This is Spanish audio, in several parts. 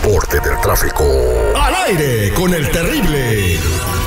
reporte del tráfico. Al aire con el terrible.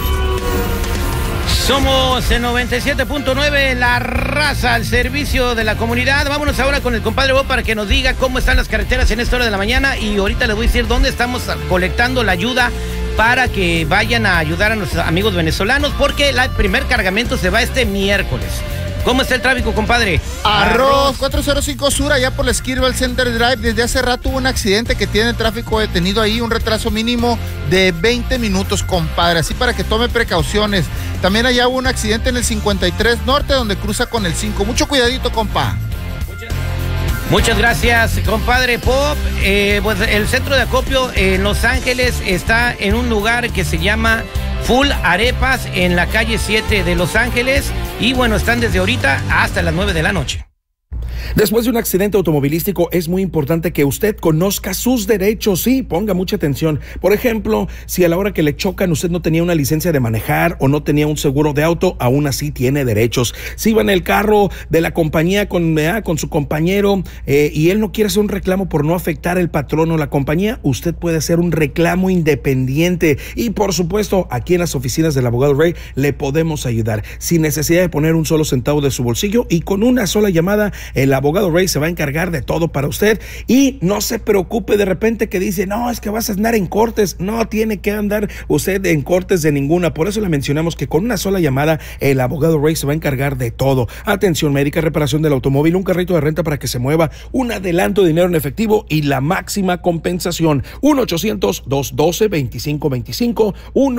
Somos el 97.9, la raza al servicio de la comunidad. Vámonos ahora con el compadre Bob para que nos diga cómo están las carreteras en esta hora de la mañana. Y ahorita les voy a decir dónde estamos colectando la ayuda para que vayan a ayudar a nuestros amigos venezolanos, porque el primer cargamento se va este miércoles. ¿Cómo está el tráfico, compadre? Arroz 405 Sur, allá por la Skirville Center Drive. Desde hace rato hubo un accidente que tiene el tráfico detenido ahí, un retraso mínimo de 20 minutos, compadre. Así para que tome precauciones. También allá hubo un accidente en el 53 Norte, donde cruza con el 5. Mucho cuidadito, compa. Muchas gracias, compadre Pop. Pues el centro de acopio en Los Ángeles está en un lugar que se llama Full Arepas, en la calle 7 de Los Ángeles. Y bueno, están desde ahorita hasta las 9 de la noche. Después de un accidente automovilístico es muy importante que usted conozca sus derechos. Sí, ponga mucha atención. Por ejemplo, si a la hora que le chocan usted no tenía una licencia de manejar o no tenía un seguro de auto, aún así tiene derechos. Si va en el carro de la compañía con su compañero y él no quiere hacer un reclamo por no afectar el patrón o la compañía, usted puede hacer un reclamo independiente. Y por supuesto, aquí en las oficinas del abogado Ray le podemos ayudar sin necesidad de poner un solo centavo de su bolsillo, y con una sola llamada el abogado Ray se va a encargar de todo para usted. Y no se preocupe de repente que dice, no, es que vas a andar en cortes. No tiene que andar usted en cortes de ninguna. Por eso le mencionamos que con una sola llamada el abogado Ray se va a encargar de todo. Atención médica, reparación del automóvil, un carrito de renta para que se mueva, un adelanto de dinero en efectivo y la máxima compensación. 1-800-212-2525,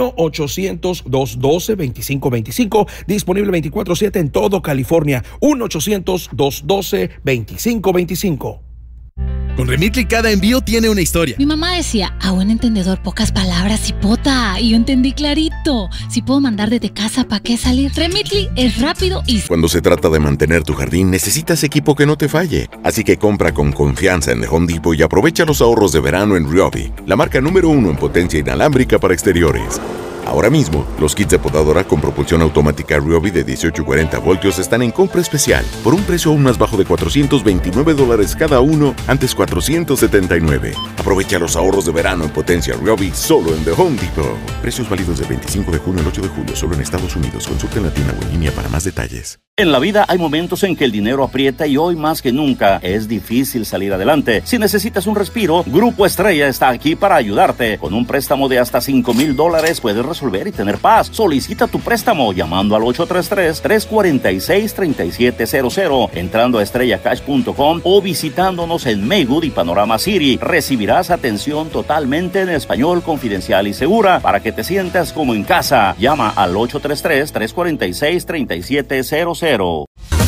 1-800-212-2525, disponible 24/7 en todo California. 1-800-212-2525. Con Remitly cada envío tiene una historia. Mi mamá decía, a buen entendedor pocas palabras, cipota. Y yo entendí clarito. Si puedo mandar desde casa, ¿para qué salir? Remitly es rápido y... Cuando se trata de mantener tu jardín, necesitas equipo que no te falle. Así que compra con confianza en The Home Depot y aprovecha los ahorros de verano en Ryobi, la marca número 1 en potencia inalámbrica para exteriores. Ahora mismo, los kits de podadora con propulsión automática Ryobi de 18-40 voltios están en compra especial por un precio aún más bajo de $429 cada uno, antes $479. Aprovecha los ahorros de verano en potencia Ryobi solo en The Home Depot. Precios válidos del 25 de junio al 8 de julio solo en Estados Unidos. Consulta en la tienda o en línea para más detalles. En la vida hay momentos en que el dinero aprieta y hoy más que nunca es difícil salir adelante. Si necesitas un respiro, Grupo Estrella está aquí para ayudarte. Con un préstamo de hasta $5,000 puedes resolver y tener paz. Solicita tu préstamo llamando al 833-346-3700, entrando a estrellacash.com o visitándonos en Maywood y Panorama City. Recibirás atención totalmente en español, confidencial y segura para que te sientas como en casa. Llama al 833-346-3700.